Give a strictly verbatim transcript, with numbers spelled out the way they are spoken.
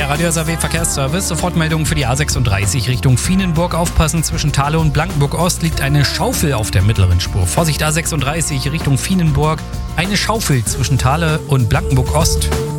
Radio S A W Verkehrsservice. Sofortmeldung für die A sechsunddreißig Richtung Fienenburg. Aufpassen, zwischen Thale und Blankenburg Ost liegt eine Schaufel auf der mittleren Spur. Vorsicht, A sechsunddreißig Richtung Fienenburg. Eine Schaufel zwischen Thale und Blankenburg Ost.